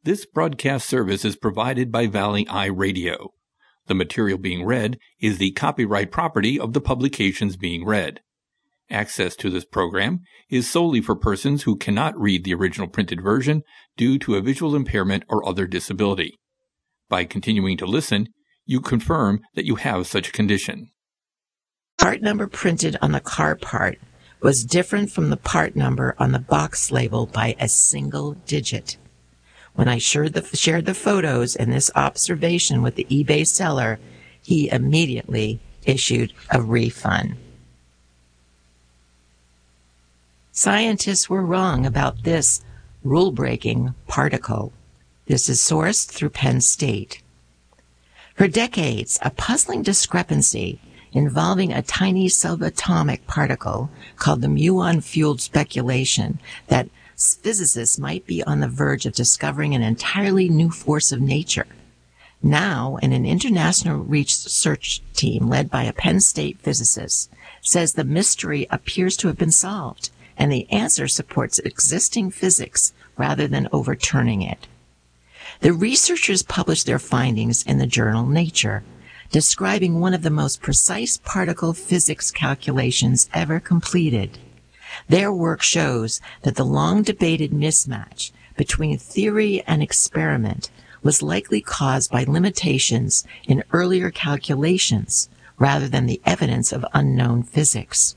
This broadcast service is provided by Valley Eye Radio. The material being read is the copyright property of the publications being read. Access to this program is solely for persons who cannot read the original printed version due to a visual impairment or other disability. By continuing to listen, you confirm that you have such a condition. Part number printed on the car part was different from the part number on the box label by a single digit. When I shared the photos and this observation with the eBay seller, he immediately issued a refund. Scientists were wrong about this rule-breaking particle. This is sourced through Penn State. For decades, a puzzling discrepancy involving a tiny subatomic particle called the muon-fueled speculation that physicists might be on the verge of discovering an entirely new force of nature. Now, an international research team led by a Penn State physicist says the mystery appears to have been solved, and the answer supports existing physics rather than overturning it. The researchers published their findings in the journal Nature, describing one of the most precise particle physics calculations ever completed. Their work shows that the long-debated mismatch between theory and experiment was likely caused by limitations in earlier calculations rather than the evidence of unknown physics.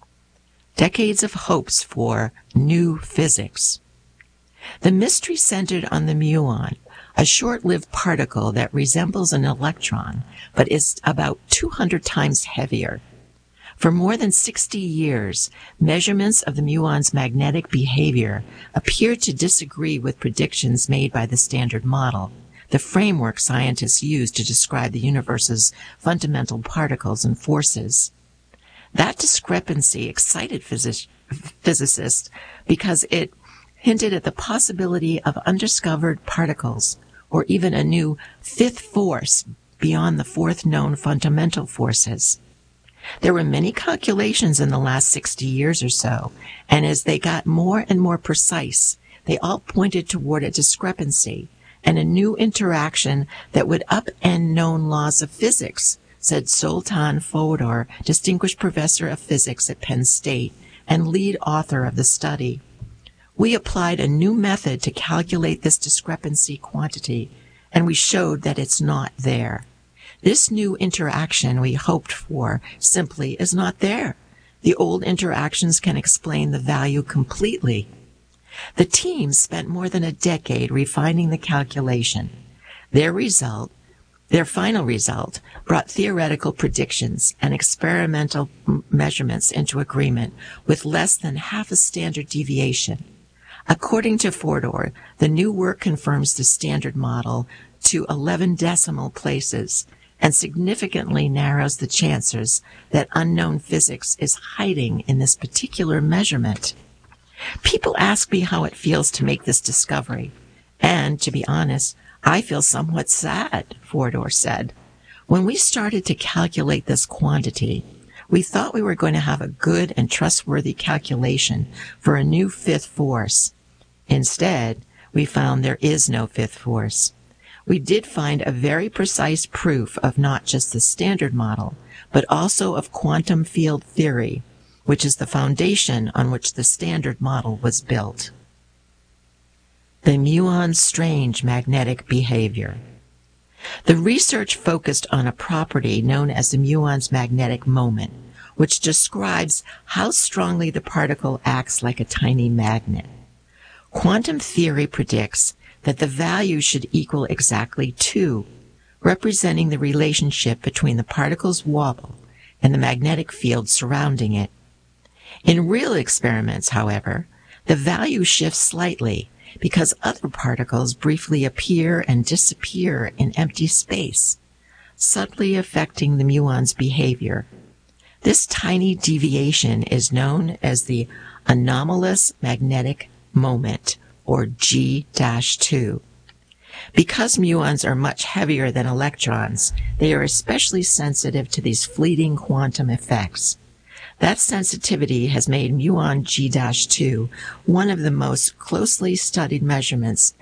Decades of hopes for new physics. The mystery centered on the muon, a short-lived particle that resembles an electron but is about 200 times heavier. For more than 60 years, measurements of the muon's magnetic behavior appear to disagree with predictions made by the Standard Model, the framework scientists use to describe the universe's fundamental particles and forces. That discrepancy excited physicists because it hinted at the possibility of undiscovered particles, or even a new fifth force beyond the fourth known fundamental forces. There were many calculations in the last 60 years or so, and as they got more and more precise, they all pointed toward a discrepancy and a new interaction that would upend known laws of physics, said Zoltan Fodor, distinguished professor of physics at Penn State and lead author of the study. We applied a new method to calculate this discrepancy quantity, and we showed that it's not there. This new interaction we hoped for simply is not there. The old interactions can explain the value completely. The team spent more than a decade refining the calculation. Their final result brought theoretical predictions and experimental measurements into agreement with less than half a standard deviation. According to Fodor, the new work confirms the Standard Model to 11 decimal places and significantly narrows the chances that unknown physics is hiding in this particular measurement. People ask me how it feels to make this discovery, and, to be honest, I feel somewhat sad, Fodor said. When we started to calculate this quantity, we thought we were going to have a good and trustworthy calculation for a new fifth force. Instead, we found there is no fifth force. We did find a very precise proof of not just the Standard Model, but also of quantum field theory, which is the foundation on which the Standard Model was built. The muon's strange magnetic behavior. The research focused on a property known as the muon's magnetic moment, which describes how strongly the particle acts like a tiny magnet. Quantum theory predicts that the value should equal exactly 2, representing the relationship between the particle's wobble and the magnetic field surrounding it. In real experiments, however, the value shifts slightly because other particles briefly appear and disappear in empty space, subtly affecting the muon's behavior. This tiny deviation is known as the anomalous magnetic moment, or G-2. Because muons are much heavier than electrons, they are especially sensitive to these fleeting quantum effects. That sensitivity has made muon G-2 one of the most closely studied measurements